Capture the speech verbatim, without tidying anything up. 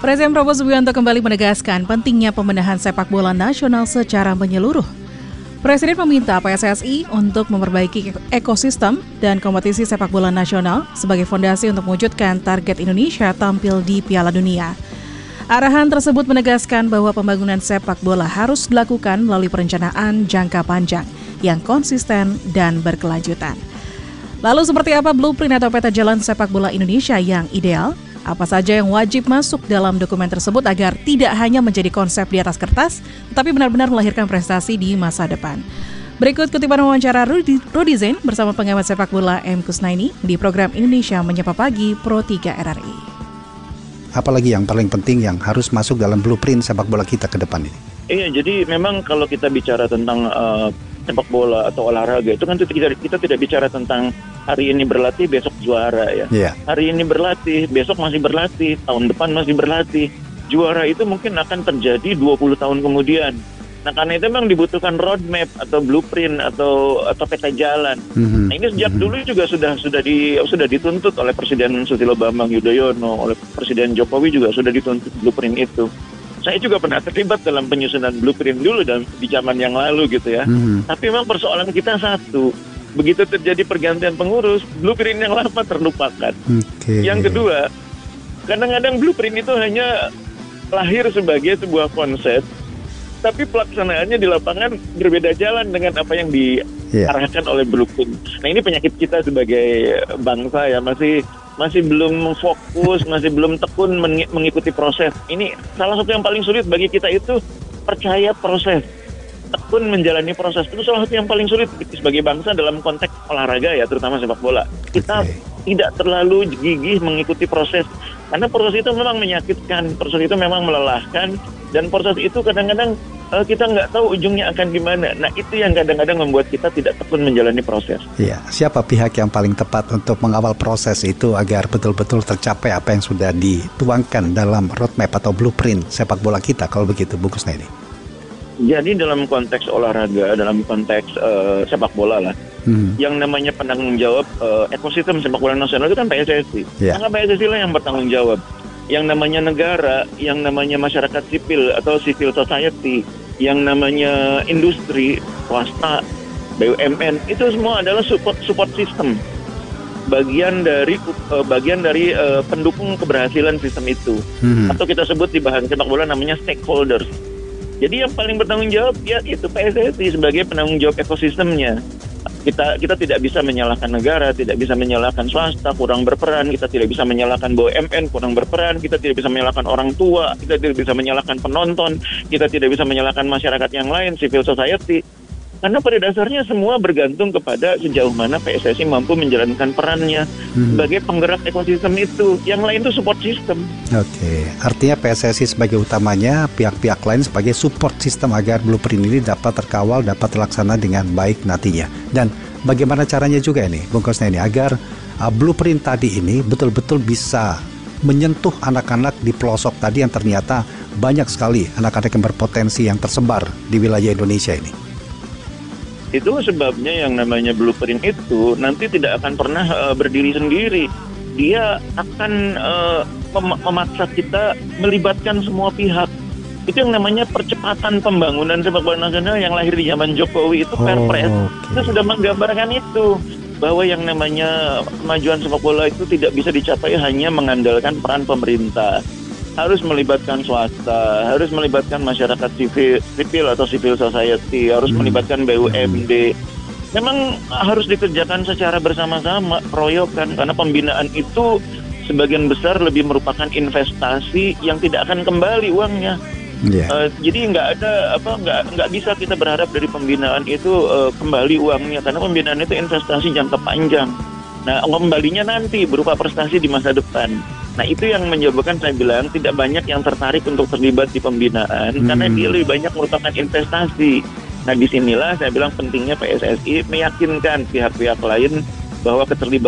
Presiden Prabowo Subianto kembali menegaskan pentingnya pembenahan sepak bola nasional secara menyeluruh. Presiden meminta P S S I untuk memperbaiki ekosistem dan kompetisi sepak bola nasional sebagai fondasi untuk mewujudkan target Indonesia tampil di Piala Dunia. Arahan tersebut menegaskan bahwa pembangunan sepak bola harus dilakukan melalui perencanaan jangka panjang yang konsisten dan berkelanjutan. Lalu seperti apa blueprint atau peta jalan sepak bola Indonesia yang ideal? Apa saja yang wajib masuk dalam dokumen tersebut agar tidak hanya menjadi konsep di atas kertas, tetapi benar-benar melahirkan prestasi di masa depan? Berikut kutipan wawancara Rudy, Rudy Zain bersama pengamat sepak bola M. Kusnaini di program Indonesia Menyapa Pagi Pro tiga R R I. Apalagi yang paling penting yang harus masuk dalam blueprint sepak bola kita ke depan ini? Iya, jadi memang kalau kita bicara tentang uh, sepak bola atau olahraga itu kan kita, kita tidak bicara tentang hari ini berlatih, besok juara ya. Yeah. Hari ini berlatih, besok masih berlatih, tahun depan masih berlatih. Juara itu mungkin akan terjadi dua puluh tahun kemudian. Nah, karena itu memang dibutuhkan roadmap atau blueprint atau atau peta jalan. Mm-hmm. Nah, ini sejak mm-hmm. dulu juga sudah sudah di sudah dituntut oleh Presiden Susilo Bambang Yudhoyono, oleh Presiden Jokowi juga sudah dituntut blueprint itu. Saya juga pernah terlibat dalam penyusunan blueprint dulu dan di zaman yang lalu gitu ya. Mm-hmm. Tapi memang persoalan kita satu, begitu terjadi pergantian pengurus, blueprint yang lama terlupakan. Okay. Yang kedua, kadang-kadang blueprint itu hanya lahir sebagai sebuah konsep, tapi pelaksanaannya di lapangan berbeda jalan dengan apa yang diarahkan yeah. oleh blueprint. Nah, ini penyakit kita sebagai bangsa ya, masih masih belum fokus, masih belum tekun mengikuti proses. Ini salah satu yang paling sulit bagi kita itu percaya proses. Tekun menjalani proses itu salah satu yang paling sulit sebagai bangsa dalam konteks olahraga ya, terutama sepak bola. Kita okay. tidak terlalu gigih mengikuti proses, karena proses itu memang menyakitkan, proses itu memang melelahkan, dan proses itu kadang-kadang uh, kita nggak tahu ujungnya akan gimana. Nah, itu yang kadang-kadang membuat kita tidak tekun menjalani proses. Iya, siapa pihak yang paling tepat untuk mengawal proses itu agar betul-betul tercapai apa yang sudah dituangkan dalam roadmap atau blueprint sepak bola kita kalau begitu, Bung Kusnaini? Jadi dalam konteks olahraga, dalam konteks uh, sepak bola lah, hmm. yang namanya penanggung jawab uh, ekosistem sepak bola nasional itu kan P S S I. Yeah. Karena P S S I lah yang bertanggung jawab. Yang namanya negara, yang namanya masyarakat sipil atau civil society, yang namanya industri, swasta, B U M N, itu semua adalah support support system. Bagian dari uh, bagian dari uh, pendukung keberhasilan sistem itu. Hmm. Atau kita sebut di bahan sepak bola namanya stakeholders. Jadi yang paling bertanggung jawab ya itu P S S I sebagai penanggung jawab ekosistemnya. Kita kita tidak bisa menyalahkan negara, tidak bisa menyalahkan swasta kurang berperan, kita tidak bisa menyalahkan B U M N kurang berperan, kita tidak bisa menyalahkan orang tua, kita tidak bisa menyalahkan penonton, kita tidak bisa menyalahkan masyarakat yang lain, civil society. Karena pada dasarnya semua bergantung kepada sejauh mana P S S I mampu menjalankan perannya hmm. sebagai penggerak ekosistem itu. Yang lain itu support system. Oke, artinya P S S I sebagai utamanya, pihak-pihak lain sebagai support system agar blueprint ini dapat terkawal, dapat terlaksana dengan baik nantinya. Dan bagaimana caranya juga ini, Bung Kusnaini, agar uh, blueprint tadi ini betul-betul bisa menyentuh anak-anak di pelosok tadi yang ternyata banyak sekali anak-anak yang berpotensi yang tersebar di wilayah Indonesia ini. Itu sebabnya yang namanya blueprint itu nanti tidak akan pernah uh, berdiri sendiri. Dia akan uh, mem- memaksa kita melibatkan semua pihak. Itu yang namanya percepatan pembangunan sepak bola nasional yang lahir di zaman Jokowi itu oh, Perpres. Okay. Itu sudah menggambarkan itu, bahwa yang namanya kemajuan sepak bola itu tidak bisa dicapai hanya mengandalkan peran pemerintah. Harus melibatkan swasta, harus melibatkan masyarakat sipil, sipil atau civil society, harus hmm. melibatkan B U M D. Memang harus dikerjakan secara bersama-sama, keroyokan, karena pembinaan itu sebagian besar lebih merupakan investasi yang tidak akan kembali uangnya. Yeah. Uh, jadi nggak ada apa nggak nggak bisa kita berharap dari pembinaan itu uh, kembali uangnya, karena pembinaan itu investasi jangka panjang. Nah, kembalinya nanti berupa prestasi di masa depan. Nah, itu yang menyebabkan saya bilang tidak banyak yang tertarik untuk terlibat di pembinaan hmm. karena dia lebih banyak merupakan investasi. Nah, disinilah saya bilang pentingnya P S S I meyakinkan pihak-pihak lain bahwa keterlibatan